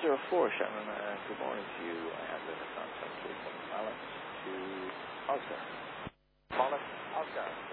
Shannon, good morning to you. I have the Nissan Sentra from Alice to Oscar. Alice, Oscar.